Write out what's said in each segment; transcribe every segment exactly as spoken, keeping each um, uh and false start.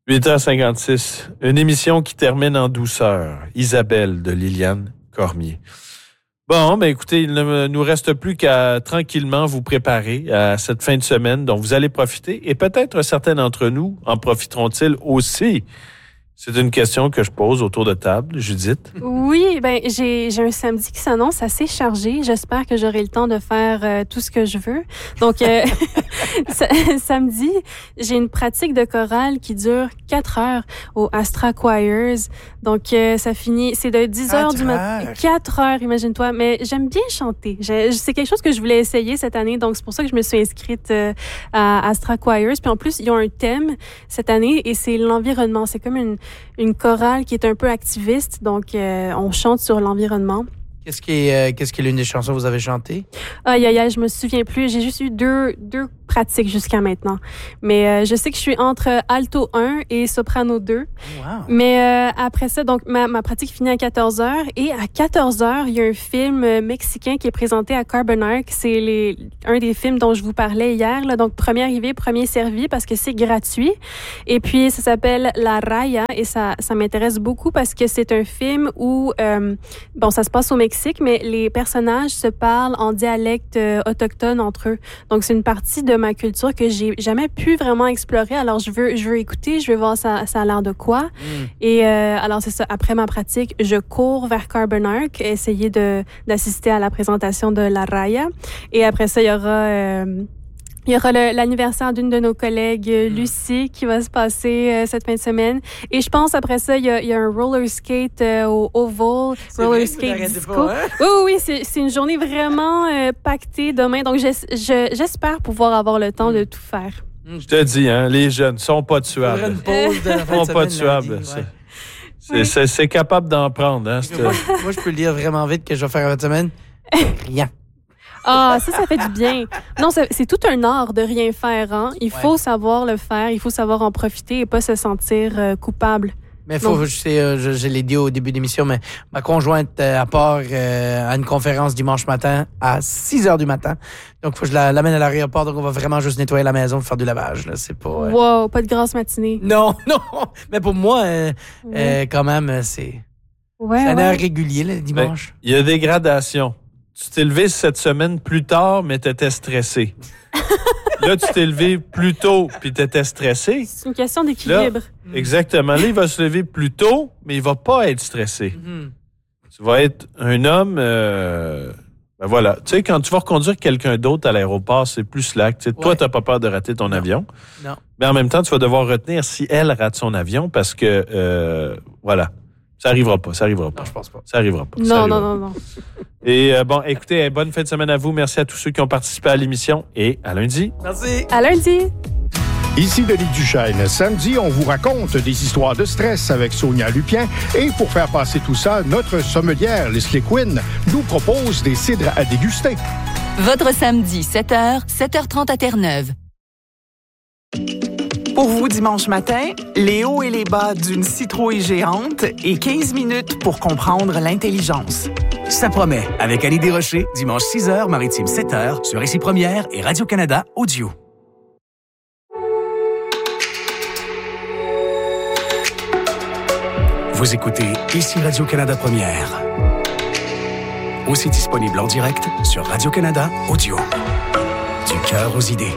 huit heures cinquante-six, une émission qui termine en douceur. Isabelle de Liliane Cormier. Bon, ben écoutez, il ne nous reste plus qu'à tranquillement vous préparer à cette fin de semaine dont vous allez profiter et peut-être certains d'entre nous en profiteront-ils aussi. C'est une question que je pose autour de table. Judith? Oui, ben j'ai, j'ai un samedi qui s'annonce assez chargé. J'espère que j'aurai le temps de faire euh, tout ce que je veux. Donc, euh, samedi, j'ai une pratique de chorale qui dure quatre heures au Astra Choirs. Donc, euh, ça finit, c'est de dix heures du matin. quatre heures, imagine-toi. Mais j'aime bien chanter. Je, c'est quelque chose que je voulais essayer cette année. Donc, c'est pour ça que je me suis inscrite euh, à Astra Choirs. Puis en plus, ils ont un thème cette année et c'est l'environnement. C'est comme une une chorale qui est un peu activiste, donc euh, on chante sur l'environnement. Qu'est-ce qui est, euh, qu'est-ce qui est l'une des chansons que vous avez chantées? Aïe, aïe, aïe, je me souviens plus. J'ai juste eu deux, deux pratiques jusqu'à maintenant. Mais euh, je sais que je suis entre alto un et soprano deux. Wow. Mais euh, après ça, donc ma, ma pratique finit à quatorze heures. Et à quatorze heures, il y a un film mexicain qui est présenté à Carbon Arc. C'est les, un des films dont je vous parlais hier. Là. Donc, premier arrivé, premier servi parce que c'est gratuit. Et puis, ça s'appelle La Raya. Et ça, ça m'intéresse beaucoup parce que c'est un film où, euh, bon, ça se passe au Mexique, mais les personnages se parlent en dialecte euh, autochtone entre eux. Donc, c'est une partie de ma culture que j'ai jamais pu vraiment explorer. Alors, je veux, je veux écouter, je veux voir ça, ça a l'air de quoi. Mm. Et euh, alors, c'est ça. Après ma pratique, je cours vers Carbon Arc, essayer de d'assister à la présentation de La Raya. Et après ça, il y aura... Euh, Il y aura le, l'anniversaire d'une de nos collègues, mmh. Lucie, qui va se passer euh, cette fin de semaine. Et je pense, après ça, il y a, il y a un roller skate euh, au Oval, c'est roller vrai, skate disco. Pas, hein? Oui, oui, oui, c'est, c'est une journée vraiment euh, pactée demain. Donc, je, je, j'espère pouvoir avoir le temps mmh. de tout faire. Je te dis, hein, les jeunes sont pas tuables. Une pause de la fin sont de semaine, pas tuables. lundi, ouais. C'est, c'est, c'est, c'est capable d'en prendre. Hein, moi, moi, je peux le dire vraiment vite que je vais faire la fin de semaine. Rien. Ah, ça, ça fait du bien. Non, c'est, c'est tout un art de rien faire. Hein? Il faut ouais. savoir le faire, il faut savoir en profiter et pas se sentir euh, coupable. Mais faut, je, sais, euh, je, je l'ai dit au début de l'émission, mais ma conjointe, euh, à part euh, à une conférence dimanche matin à six heures du matin. Donc, il faut que je la, l'amène à l'aéroport. Donc, on va vraiment juste nettoyer la maison, faire du lavage. Là. C'est pas... Euh... Wow, pas de grasse matinée. Non, non. Mais pour moi, euh, ouais. euh, quand même, c'est, ouais, c'est un ouais. heure régulier, le dimanche. Il y a des gradations. Tu t'es levé cette semaine plus tard, mais t'étais stressé. Là, tu t'es levé plus tôt, puis t'étais stressé. C'est une question d'équilibre. Là, exactement. Là, il va se lever plus tôt, mais il va pas être stressé. Mm-hmm. Tu vas être un homme... Euh, ben voilà. Tu sais, quand tu vas reconduire quelqu'un d'autre à l'aéroport, c'est plus slack. Tu sais, ouais. Toi, t'as pas peur de rater ton non. avion. Non. Mais en même temps, tu vas devoir retenir si elle rate son avion parce que... Euh, voilà. Ça arrivera pas, ça arrivera pas. Non, je pense pas. Ça arrivera pas. Non, ça arrivera non, non, pas. non, Et euh, bon, écoutez, bonne fin de semaine à vous. Merci à tous ceux qui ont participé à l'émission et à lundi. Merci. À lundi. Ici Denis Duchesne. Samedi, on vous raconte des histoires de stress avec Sonia Lupien. Et pour faire passer tout ça, notre sommelière, Leslie Quinn, nous propose des cidres à déguster. Votre samedi, sept heures, sept heures trente à Terre-Neuve. Pour vous, dimanche matin, les hauts et les bas d'une citrouille géante et quinze minutes pour comprendre l'intelligence. Ça promet, avec Annie Desrochers, dimanche six heures, maritime sept heures, sur Ici Première et Radio-Canada Audio. Vous écoutez Ici Radio-Canada Première. Aussi disponible en direct sur Radio-Canada Audio. Du cœur aux idées.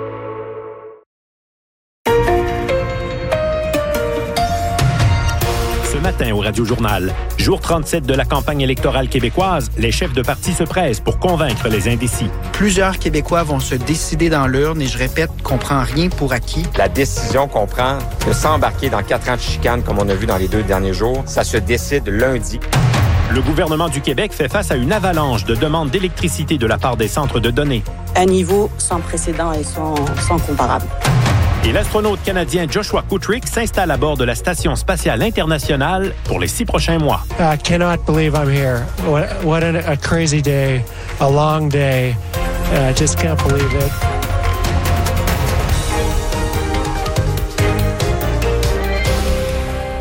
Ce matin au Radio-Journal, jour trente-sept de la campagne électorale québécoise, les chefs de parti se pressent pour convaincre les indécis. Plusieurs Québécois vont se décider dans l'urne et je répète qu'on prend rien pour acquis. La décision qu'on prend de s'embarquer dans quatre ans de chicane, comme on a vu dans les deux derniers jours, ça se décide lundi. Le gouvernement du Québec fait face à une avalanche de demandes d'électricité de la part des centres de données. Un niveau sans précédent et sans, sans comparable. Et l'astronaute canadien Joshua Kutrick s'installe à bord de la Station spatiale internationale pour les six prochains mois. I cannot believe I'm here. What, what an, a crazy day, a long day. I uh, just can't believe it.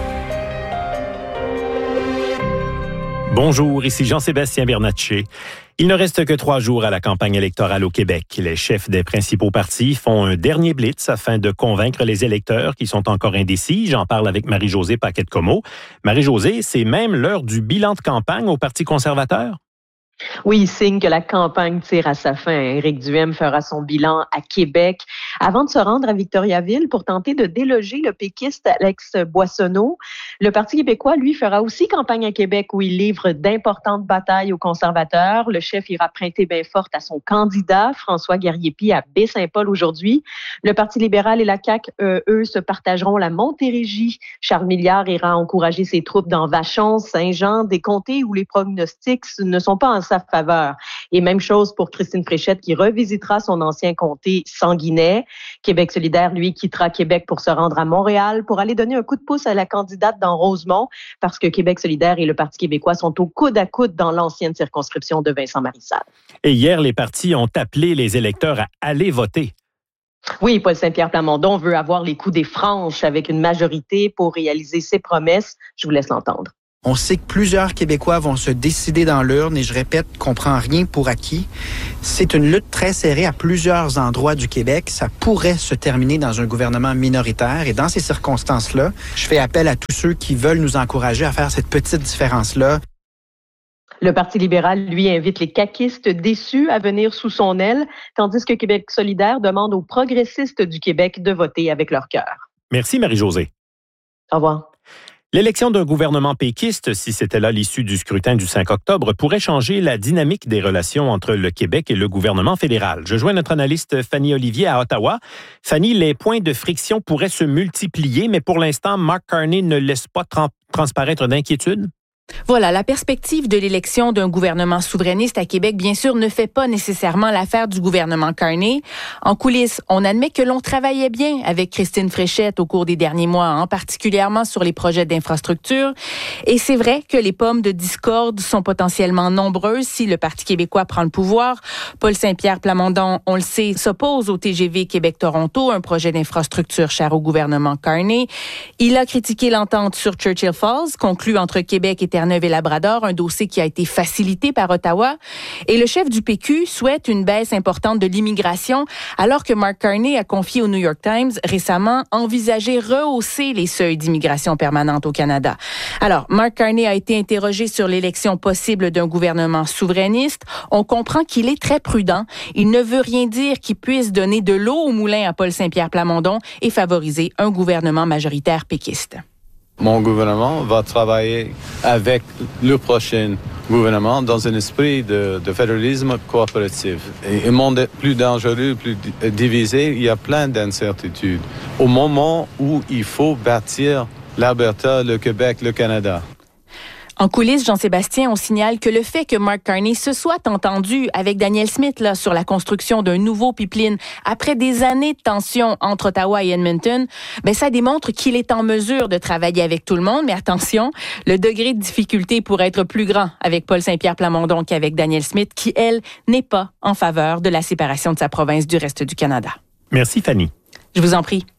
Bonjour, ici Jean-Sébastien Bernatchez. Il ne reste que trois jours à la campagne électorale au Québec. Les chefs des principaux partis font un dernier blitz afin de convaincre les électeurs qui sont encore indécis. J'en parle avec Marie-Josée Paquette-Comeau. Marie-Josée, c'est même l'heure du bilan de campagne au Parti conservateur? Oui, il signe que la campagne tire à sa fin. Éric Duhaime fera son bilan à Québec avant de se rendre à Victoriaville pour tenter de déloger le péquiste Alex Boissonneau. Le Parti québécois, lui, fera aussi campagne à Québec où il livre d'importantes batailles aux conservateurs. Le chef ira prêter main forte à son candidat, François Guerrier-Py, à Baie-Saint-Paul aujourd'hui. Le Parti libéral et la C A Q, euh, eux, se partageront la Montérégie. Charles Milliard ira encourager ses troupes dans Vachon, Saint-Jean, des comtés où les pronostics ne sont pas en sa faveur. Et même chose pour Christine Fréchette qui revisitera son ancien comté Sanguinet. Québec solidaire, lui, quittera Québec pour se rendre à Montréal pour aller donner un coup de pouce à la candidate dans Rosemont parce que Québec solidaire et le Parti québécois sont au coude à coude dans l'ancienne circonscription de Vincent Marissal. Et hier, les partis ont appelé les électeurs à aller voter. Oui, Paul Saint-Pierre Plamondon veut avoir les coups des franches avec une majorité pour réaliser ses promesses. Je vous laisse l'entendre. On sait que plusieurs Québécois vont se décider dans l'urne et je répète qu'on prend rien pour acquis. C'est une lutte très serrée à plusieurs endroits du Québec. Ça pourrait se terminer dans un gouvernement minoritaire et dans ces circonstances-là, je fais appel à tous ceux qui veulent nous encourager à faire cette petite différence-là. Le Parti libéral, lui, invite les caquistes déçus à venir sous son aile, tandis que Québec solidaire demande aux progressistes du Québec de voter avec leur cœur. Merci, Marie-Josée. Au revoir. L'élection d'un gouvernement péquiste, si c'était là l'issue du scrutin du cinq octobre, pourrait changer la dynamique des relations entre le Québec et le gouvernement fédéral. Je joins notre analyste Fanny Olivier à Ottawa. Fanny, les points de friction pourraient se multiplier, mais pour l'instant, Mark Carney ne laisse pas tra- transparaître d'inquiétude? Voilà, la perspective de l'élection d'un gouvernement souverainiste à Québec, bien sûr, ne fait pas nécessairement l'affaire du gouvernement Carney. En coulisses, on admet que l'on travaillait bien avec Christine Fréchette au cours des derniers mois, hein, particulièrement sur les projets d'infrastructure. Et c'est vrai que les pommes de discorde sont potentiellement nombreuses si le Parti québécois prend le pouvoir. Paul Saint-Pierre Plamondon, on le sait, s'oppose au T G V Québec-Toronto, un projet d'infrastructure cher au gouvernement Carney. Il a critiqué l'entente sur Churchill Falls, conclue entre Québec et Terre-Neuve et Labrador, un dossier qui a été facilité par Ottawa. Et le chef du P Q souhaite une baisse importante de l'immigration, alors que Mark Carney a confié au New York Times récemment envisager rehausser les seuils d'immigration permanente au Canada. Alors, Mark Carney a été interrogé sur l'élection possible d'un gouvernement souverainiste. On comprend qu'il est très prudent. Il ne veut rien dire qui puisse donner de l'eau au moulin à Paul Saint-Pierre Plamondon et favoriser un gouvernement majoritaire péquiste. Mon gouvernement va travailler avec le prochain gouvernement dans un esprit de, de fédéralisme coopératif. Et un monde plus dangereux, plus divisé, il y a plein d'incertitudes. Au moment où il faut bâtir l'Alberta, le Québec, le Canada. En coulisses, Jean-Sébastien, on signale que le fait que Mark Carney se soit entendu avec Danielle Smith là, sur la construction d'un nouveau pipeline après des années de tensions entre Ottawa et Edmonton, ben ça démontre qu'il est en mesure de travailler avec tout le monde. Mais attention, le degré de difficulté pourrait être plus grand avec Paul Saint-Pierre Plamondon qu'avec Danielle Smith, qui, elle, n'est pas en faveur de la séparation de sa province du reste du Canada. Merci, Fanny. Je vous en prie.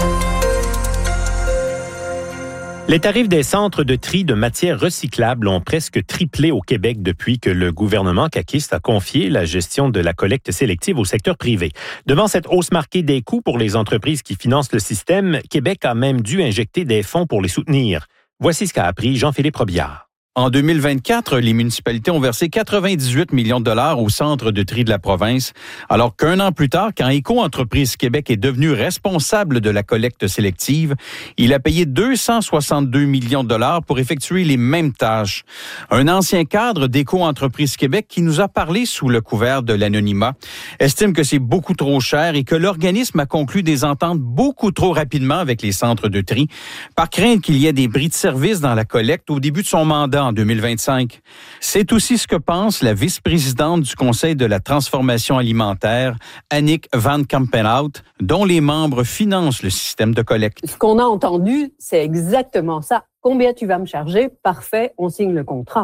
Les tarifs des centres de tri de matières recyclables ont presque triplé au Québec depuis que le gouvernement caquiste a confié la gestion de la collecte sélective au secteur privé. Devant cette hausse marquée des coûts pour les entreprises qui financent le système, Québec a même dû injecter des fonds pour les soutenir. Voici ce qu'a appris Jean-Philippe Robillard. En deux mille vingt-quatre, les municipalités ont versé quatre-vingt-dix-huit millions de dollars au centre de tri de la province, alors qu'un an plus tard, quand Éco-Entreprise Québec est devenu responsable de la collecte sélective, il a payé deux cent soixante-deux millions de dollars pour effectuer les mêmes tâches. Un ancien cadre d'Éco-Entreprise Québec qui nous a parlé sous le couvert de l'anonymat estime que c'est beaucoup trop cher et que l'organisme a conclu des ententes beaucoup trop rapidement avec les centres de tri, par crainte qu'il y ait des bris de service dans la collecte au début de son mandat en deux mille vingt-cinq. C'est aussi ce que pense la vice-présidente du Conseil de la transformation alimentaire, Annick Van Kampenhout, dont les membres financent le système de collecte. Ce qu'on a entendu, c'est exactement ça. Combien tu vas me charger? Parfait, on signe le contrat.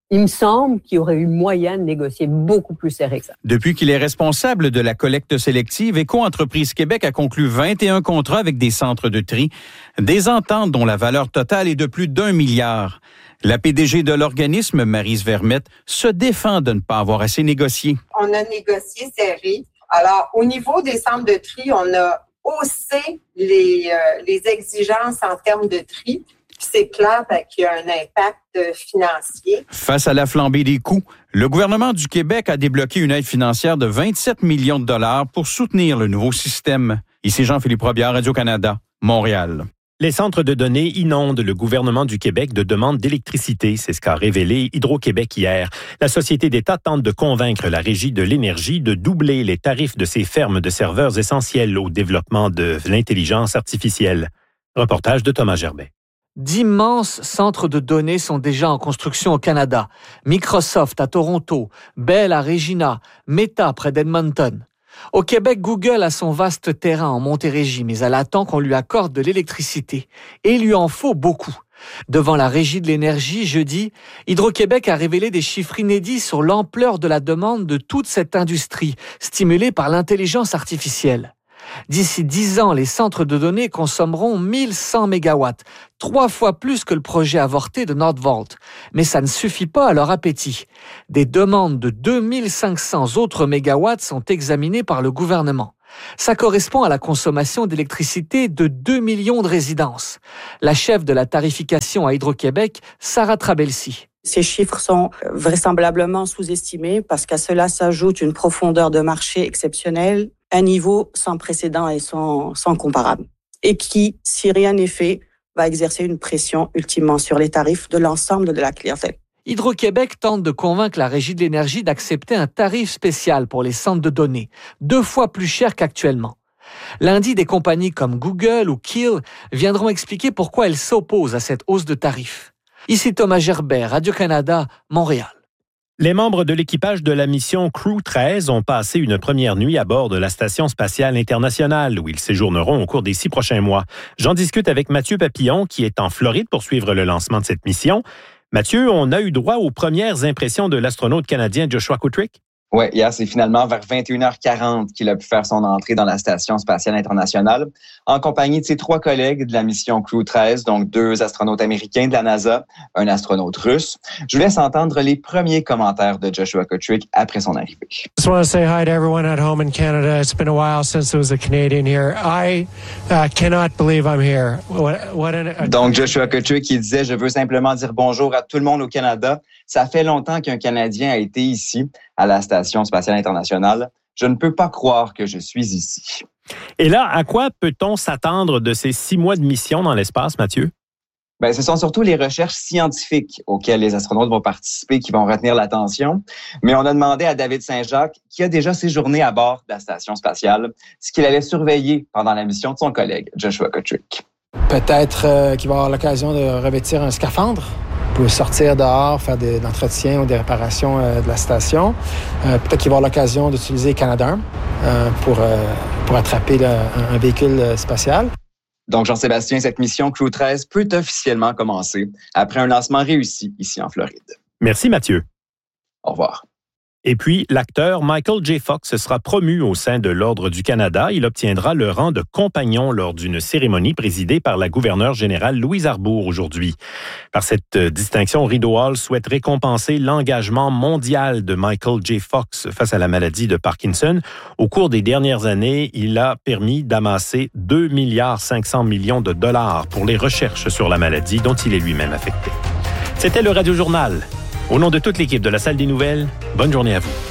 il me semble qu'il y aurait eu moyen de négocier beaucoup plus serré que ça. Depuis qu'il est responsable de la collecte sélective, Éco-Entreprise Québec a conclu vingt et un contrats avec des centres de tri, des ententes dont la valeur totale est de plus d'un milliard. La P D G de l'organisme, Maryse Vermette, se défend de ne pas avoir assez négocié. On a négocié serré. Alors, au niveau des centres de tri, on a haussé les, euh, les exigences en termes de tri. C'est clair qu'il y a un impact financier. Face à la flambée des coûts, le gouvernement du Québec a débloqué une aide financière de vingt-sept millions de dollars pour soutenir le nouveau système. Ici Jean-Philippe Robillard, Radio-Canada, Montréal. Les centres de données inondent le gouvernement du Québec de demandes d'électricité. C'est ce qu'a révélé Hydro-Québec hier. La société d'État tente de convaincre la Régie de l'énergie de doubler les tarifs de ses fermes de serveurs essentiels au développement de l'intelligence artificielle. Reportage de Thomas Gerbet. D'immenses centres de données sont déjà en construction au Canada. Microsoft à Toronto, Bell à Regina, Meta près d'Edmonton. Au Québec, Google a son vaste terrain en Montérégie, mais elle attend qu'on lui accorde de l'électricité. Et il lui en faut beaucoup. Devant la Régie de l'énergie, jeudi, Hydro-Québec a révélé des chiffres inédits sur l'ampleur de la demande de toute cette industrie, stimulée par l'intelligence artificielle. D'ici dix ans, les centres de données consommeront mille cent mégawatts, trois fois plus que le projet avorté de Nordvolt. Mais ça ne suffit pas à leur appétit. Des demandes de deux mille cinq cents autres mégawatts sont examinées par le gouvernement. Ça correspond à la consommation d'électricité de deux millions de résidences. La chef de la tarification à Hydro-Québec, Sarah Trabelsi. Ces chiffres sont vraisemblablement sous-estimés parce qu'à cela s'ajoute une profondeur de marché exceptionnelle, un niveau sans précédent et sans, sans comparable. Et qui, si rien n'est fait, va exercer une pression ultimement sur les tarifs de l'ensemble de la clientèle. Hydro-Québec tente de convaincre la Régie de l'énergie d'accepter un tarif spécial pour les centres de données, deux fois plus cher qu'actuellement. Lundi, des compagnies comme Google ou Keel viendront expliquer pourquoi elles s'opposent à cette hausse de tarifs. Ici Thomas Gerbert, Radio-Canada, Montréal. Les membres de l'équipage de la mission Crew treize ont passé une première nuit à bord de la Station spatiale internationale où ils séjourneront au cours des six prochains mois. J'en discute avec Mathieu Papillon qui est en Floride pour suivre le lancement de cette mission. Mathieu, on a eu droit aux premières impressions de l'astronaute canadien Joshua Kutrick? Oui, hier, c'est finalement vers vingt et une heures quarante qu'il a pu faire son entrée dans la Station spatiale internationale en compagnie de ses trois collègues de la mission Crew treize, donc deux astronautes américains de la NASA, un astronaute russe. Je vous laisse entendre les premiers commentaires de Joshua Kutrick après son arrivée. I just want to say hi to everyone at home in Canada. It's been a while since there was a Canadian here. I uh, cannot believe I'm here. What, what an, a... Donc, Joshua Kutrick qui disait « Je veux simplement dire bonjour à tout le monde au Canada. Ça fait longtemps qu'un Canadien a été ici, à la Station spatiale internationale. Je ne peux pas croire que je suis ici. » Et là, à quoi peut-on s'attendre de ces six mois de mission dans l'espace, Mathieu? Bien, ce sont surtout les recherches scientifiques auxquelles les astronautes vont participer qui vont retenir l'attention. Mais on a demandé à David Saint-Jacques, qui a déjà séjourné à bord de la Station spatiale, ce qu'il allait surveiller pendant la mission de son collègue, Joshua Kutrick. Peut-être euh, qu'il va avoir l'occasion de revêtir un scaphandre pour sortir dehors, faire des entretiens ou des réparations euh, de la station. Euh, peut-être qu'il va avoir l'occasion d'utiliser Canadarm euh, pour, euh, pour attraper là, un, un véhicule spatial. Donc, Jean-Sébastien, cette mission Crew treize peut officiellement commencer après un lancement réussi ici en Floride. Merci, Mathieu. Au revoir. Et puis, l'acteur Michael J. Fox sera promu au sein de l'Ordre du Canada. Il obtiendra le rang de compagnon lors d'une cérémonie présidée par la gouverneure générale Louise Arbour aujourd'hui. Par cette distinction, Rideau Hall souhaite récompenser l'engagement mondial de Michael J. Fox face à la maladie de Parkinson. Au cours des dernières années, il a permis d'amasser deux milliards cinq cents millions de dollars pour les recherches sur la maladie dont il est lui-même affecté. C'était le Radio Journal. Au nom de toute l'équipe de la Salle des Nouvelles, bonne journée à vous.